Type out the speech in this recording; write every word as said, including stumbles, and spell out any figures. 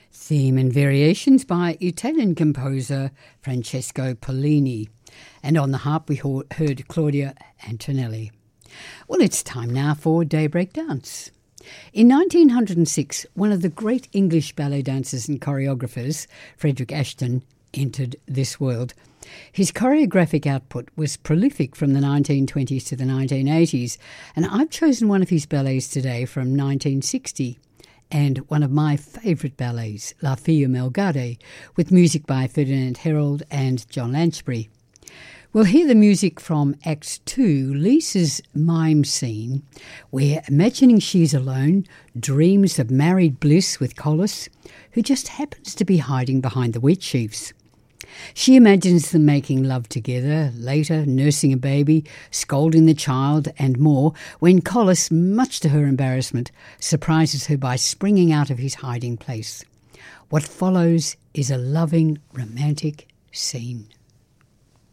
Theme and Variations by Italian composer Francesco Pollini. And on the harp we heard Claudia Antonelli. Well, it's time now for Daybreak Dance. In nineteen oh six, one of the great English ballet dancers and choreographers, Frederick Ashton, entered this world. His choreographic output was prolific from the nineteen twenties to the nineteen eighties, and I've chosen one of his ballets today from nineteen sixty, and one of my favourite ballets, La Fille Malgarde, with music by Ferdinand Herold and John Lanchbury. We'll hear the music from Act two, Lisa's mime scene, where, imagining she's alone, dreams of married bliss with Collis, who just happens to be hiding behind the wheat sheaves. She imagines them making love together, later nursing a baby, scolding the child, and more, when Collis, much to her embarrassment, surprises her by springing out of his hiding place. What follows is a loving, romantic scene.